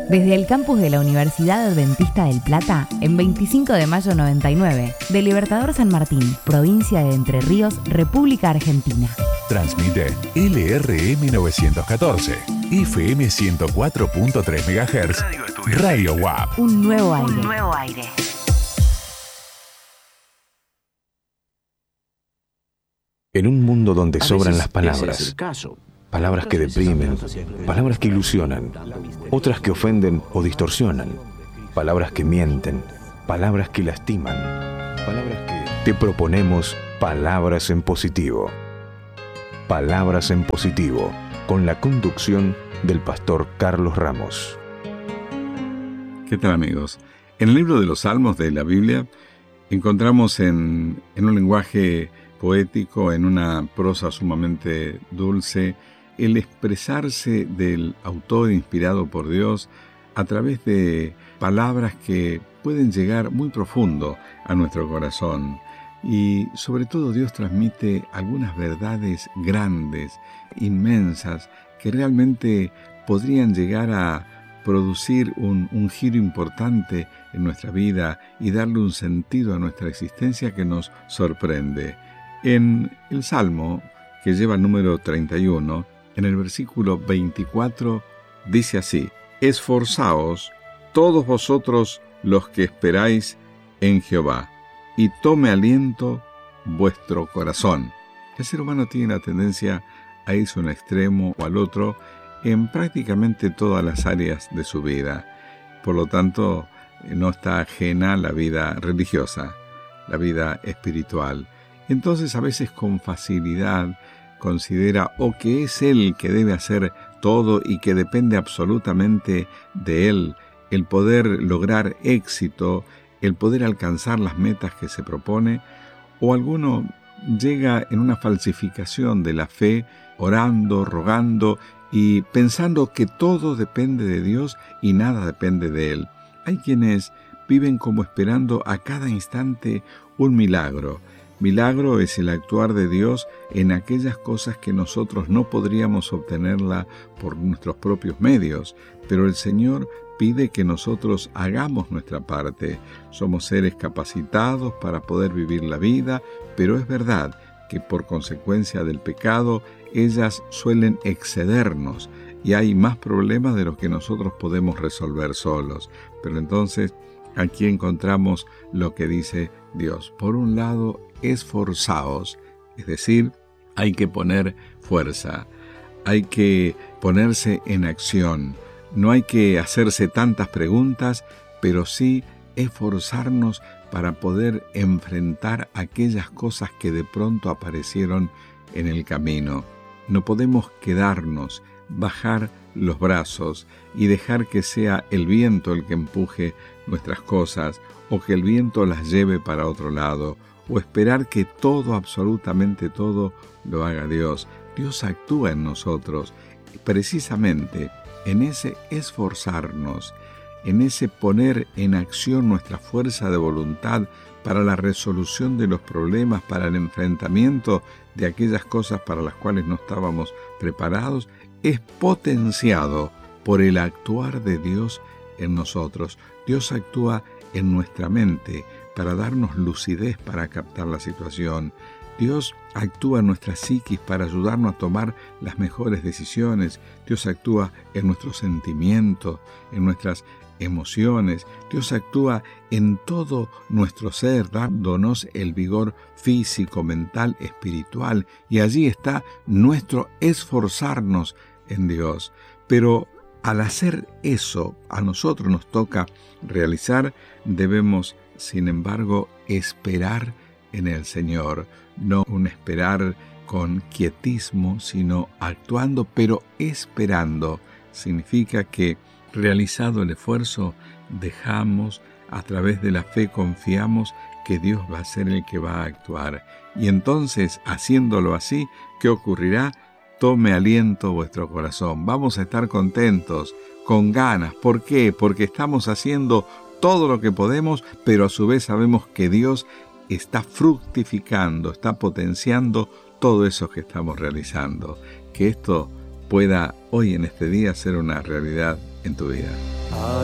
Desde el campus de la Universidad Adventista del Plata, en 25 de mayo 99, de Libertador San Martín, provincia de Entre Ríos, República Argentina. Transmite LRM 914, FM 104.3 MHz, Radio WAP. Un nuevo aire. En un mundo donde sobran las palabras, palabras que deprimen, palabras que ilusionan, otras que ofenden o distorsionan, palabras que mienten, palabras que lastiman, palabras que... Te proponemos Palabras en Positivo. Palabras en Positivo, con la conducción del pastor Carlos Ramos. ¿Qué tal, amigos? En el libro de los Salmos de la Biblia encontramos en un lenguaje poético, en una prosa sumamente dulce, el expresarse del autor inspirado por Dios a través de palabras que pueden llegar muy profundo a nuestro corazón. Y sobre todo Dios transmite algunas verdades grandes, inmensas, que realmente podrían llegar a producir un giro importante en nuestra vida y darle un sentido a nuestra existencia que nos sorprende. En el Salmo, que lleva el número 31, en el versículo 24, dice así: Esforzaos todos vosotros los que esperáis en Jehová, y tome aliento vuestro corazón. El ser humano tiene la tendencia a irse a un extremo o al otro en prácticamente todas las áreas de su vida. Por lo tanto, no está ajena la vida religiosa, la vida espiritual. Entonces, a veces con facilidad considera o que es él el que debe hacer todo y que depende absolutamente de él el poder lograr éxito, el poder alcanzar las metas que se propone, o alguno llega en una falsificación de la fe, orando, rogando y pensando que todo depende de Dios y nada depende de él. Hay quienes viven como esperando a cada instante un milagro. Milagro es el actuar de Dios en aquellas cosas que nosotros no podríamos obtenerla por nuestros propios medios, pero el Señor pide que nosotros hagamos nuestra parte. Somos seres capacitados para poder vivir la vida, pero es verdad que por consecuencia del pecado, ellas suelen excedernos y hay más problemas de los que nosotros podemos resolver solos. Pero entonces, aquí encontramos lo que dice Dios. Por un lado, esforzaos, es decir, hay que poner fuerza, hay que ponerse en acción. No hay que hacerse tantas preguntas, pero sí esforzarnos para poder enfrentar aquellas cosas que de pronto aparecieron en el camino. No podemos quedarnos, bajar los brazos y dejar que sea el viento el que empuje nuestras cosas o que el viento las lleve para otro lado o esperar que todo, absolutamente todo, lo haga Dios. Dios actúa en nosotros precisamente en ese esforzarnos, en ese poner en acción nuestra fuerza de voluntad para la resolución de los problemas, para el enfrentamiento de aquellas cosas para las cuales no estábamos preparados, es potenciado por el actuar de Dios en nosotros. Dios actúa en nuestra mente para darnos lucidez para captar la situación. Dios actúa en nuestra psiquis para ayudarnos a tomar las mejores decisiones. Dios actúa en nuestros sentimientos, en nuestras emociones. Dios actúa en todo nuestro ser, dándonos el vigor físico, mental, espiritual. Y allí está nuestro esforzarnos en Dios. Pero al hacer eso, a nosotros nos toca realizar, debemos, sin embargo, esperar en el Señor. No un esperar con quietismo, sino actuando, pero esperando. Significa que, realizado el esfuerzo, dejamos, a través de la fe confiamos que Dios va a ser el que va a actuar. Y entonces, haciéndolo así, ¿qué ocurrirá? Tome aliento vuestro corazón. Vamos a estar contentos, con ganas. ¿Por qué? Porque estamos haciendo todo lo que podemos, pero a su vez sabemos que Dios está fructificando, está potenciando todo eso que estamos realizando. Que esto pueda hoy en este día ser una realidad en tu vida.